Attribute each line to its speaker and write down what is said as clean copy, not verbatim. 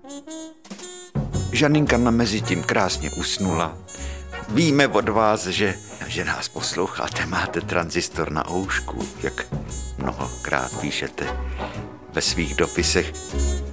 Speaker 1: Žaninka mezi tím krásně usnula. Víme od vás, že nás posloucháte, máte tranzistor na oušku, jak mnohokrát píšete ve svých dopisech.